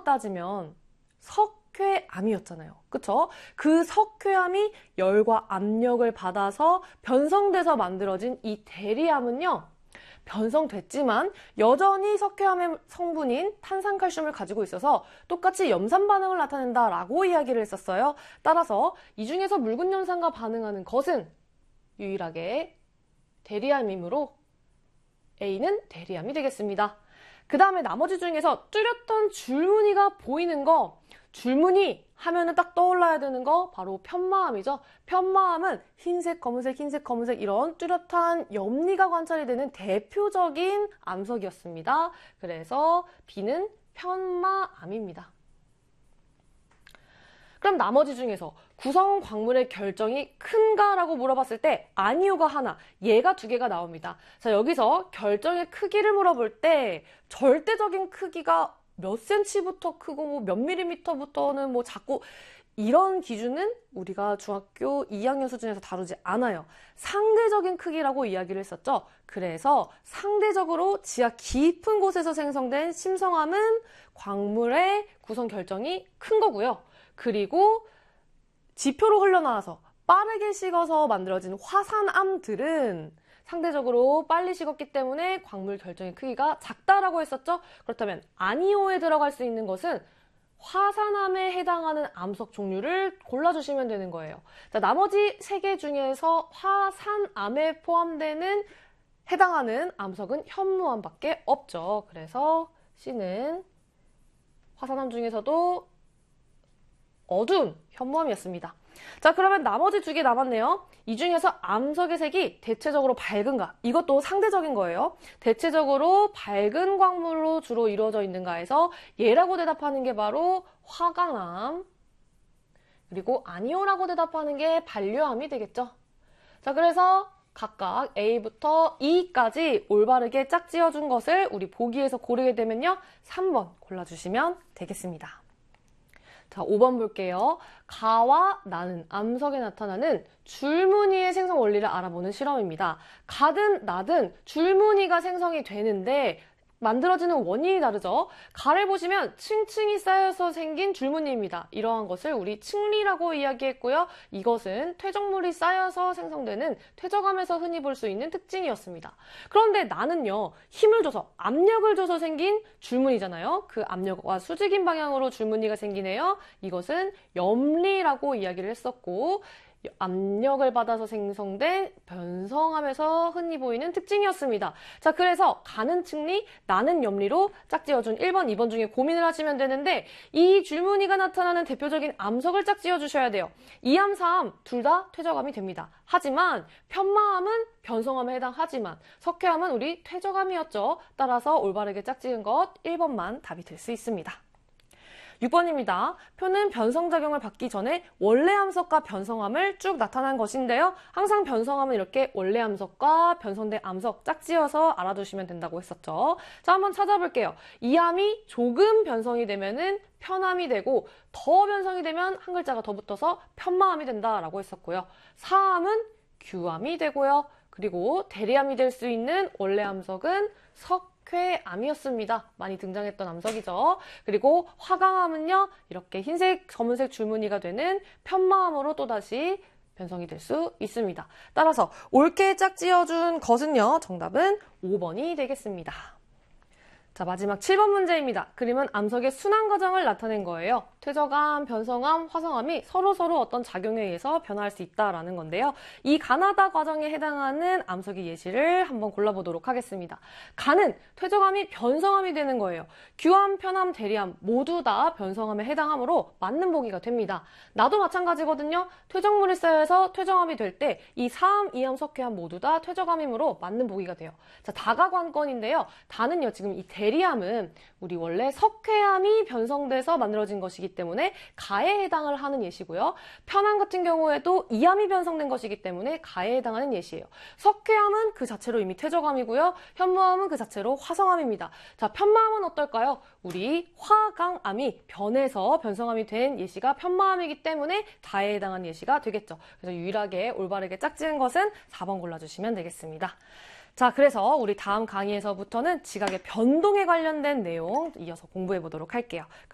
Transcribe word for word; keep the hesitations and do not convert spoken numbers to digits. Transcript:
따지면 석회암이었잖아요. 그쵸? 그 석회암이 열과 압력을 받아서 변성돼서 만들어진 이 대리암은요, 변성됐지만 여전히 석회암의 성분인 탄산칼슘을 가지고 있어서 똑같이 염산 반응을 나타낸다라고 이야기를 했었어요. 따라서 이 중에서 묽은 염산과 반응하는 것은 유일하게 대리암이므로 A는 대리암이 되겠습니다. 그 다음에 나머지 중에서 뚜렷한 줄무늬가 보이는 거, 줄무늬 하면은 딱 떠올라야 되는 거 바로 편마암이죠. 편마암은 흰색, 검은색, 흰색, 검은색 이런 뚜렷한 염리가 관찰이 되는 대표적인 암석이었습니다. 그래서 B는 편마암입니다. 그럼 나머지 중에서 구성 광물의 결정이 큰가라고 물어봤을 때 아니오가 하나, 얘가 두 개가 나옵니다. 자, 여기서 결정의 크기를 물어볼 때 절대적인 크기가 몇 센치부터 크고 뭐 몇 밀리미터부터는 뭐 작고 이런 기준은 우리가 중학교 이 학년 수준에서 다루지 않아요. 상대적인 크기라고 이야기를 했었죠. 그래서 상대적으로 지하 깊은 곳에서 생성된 심성암은 광물의 구성 결정이 큰 거고요. 그리고 지표로 흘러나와서 빠르게 식어서 만들어진 화산암들은 상대적으로 빨리 식었기 때문에 광물 결정의 크기가 작다라고 했었죠. 그렇다면 아니오에 들어갈 수 있는 것은 화산암에 해당하는 암석 종류를 골라주시면 되는 거예요. 자, 나머지 세 개 중에서 화산암에 포함되는 해당하는 암석은 현무암밖에 없죠. 그래서 C는 화산암 중에서도 어두운 현무암이었습니다. 자, 그러면 나머지 두 개 남았네요. 이 중에서 암석의 색이 대체적으로 밝은가? 이것도 상대적인 거예요. 대체적으로 밝은 광물로 주로 이루어져 있는가 해서 얘라고 대답하는 게 바로 화강암, 그리고 아니오라고 대답하는 게 반류암이 되겠죠. 자, 그래서 각각 A부터 E까지 올바르게 짝지어준 것을 우리 보기에서 고르게 되면요, 삼 번 골라주시면 되겠습니다. 자, 오 번 볼게요. 가와 나는 암석에 나타나는 줄무늬의 생성 원리를 알아보는 실험입니다. 가든 나든 줄무늬가 생성이 되는데 만들어지는 원인이 다르죠. 가를 보시면 층층이 쌓여서 생긴 줄무늬입니다. 이러한 것을 우리 층리라고 이야기했고요. 이것은 퇴적물이 쌓여서 생성되는 퇴적암에서 흔히 볼 수 있는 특징이었습니다. 그런데 나는요, 힘을 줘서 압력을 줘서 생긴 줄무늬잖아요. 그 압력과 수직인 방향으로 줄무늬가 생기네요. 이것은 염리라고 이야기를 했었고, 압력을 받아서 생성된 변성암에서 흔히 보이는 특징이었습니다. 자, 그래서 가는 층리, 나는 염리로 짝지어준 일 번, 이 번 중에 고민을 하시면 되는데 이 줄무늬가 나타나는 대표적인 암석을 짝지어 주셔야 돼요. 이암, 사암 둘 다 퇴적암이 됩니다. 하지만 편마암은 변성암에 해당하지만 석회암은 우리 퇴적암이었죠. 따라서 올바르게 짝지은 것 일 번만 답이 될 수 있습니다. 육 번입니다. 표는 변성작용을 받기 전에 원래 암석과 변성암을 쭉 나타난 것인데요. 항상 변성암은 이렇게 원래 암석과 변성된 암석 짝지어서 알아두시면 된다고 했었죠. 자, 한번 찾아볼게요. 이 암이 조금 변성이 되면은 편암이 되고 더 변성이 되면 한 글자가 더 붙어서 편마암이 된다라고 했었고요. 사암은 규암이 되고요. 그리고 대리암이 될 수 있는 원래 암석은 석 석회암이었습니다. 많이 등장했던 암석이죠. 그리고 화강암은요, 이렇게 흰색, 검은색 줄무늬가 되는 편마암으로 또다시 변성이 될 수 있습니다. 따라서 옳게 짝지어준 것은요, 정답은 오 번이 되겠습니다. 자, 마지막 칠 번 문제입니다. 그림은 암석의 순환 과정을 나타낸 거예요. 퇴적암, 변성암, 화성암이 서로서로 어떤 작용에 의해서 변화할 수 있다라는 건데요. 이 가나다 과정에 해당하는 암석의 예시를 한번 골라보도록 하겠습니다. 가는 퇴적암이 변성암이 되는 거예요. 규암, 편암, 대리암 모두 다 변성암에 해당하므로 맞는 보기가 됩니다. 나도 마찬가지거든요. 퇴적물이 쌓여서 퇴적암이 될 때 이 사암, 이암, 석회암 모두 다 퇴적암이므로 맞는 보기가 돼요. 자, 다가 관건인데요. 다는요, 지금 이 대리암은 우리 원래 석회암이 변성돼서 만들어진 것이기 때문에 가에 해당을 하는 예시고요. 편암 같은 경우에도 이암이 변성된 것이기 때문에 가에 해당하는 예시예요. 석회암은 그 자체로 이미 퇴적암이고요. 현무암은 그 자체로 화성암입니다. 자, 편마암은 어떨까요? 우리 화강암이 변해서 변성암이 된 예시가 편마암이기 때문에 다에 해당하는 예시가 되겠죠. 그래서 유일하게 올바르게 짝지은 것은 사 번 골라주시면 되겠습니다. 자, 그래서 우리 다음 강의에서부터는 지각의 변동에 관련된 내용 이어서 공부해 보도록 할게요.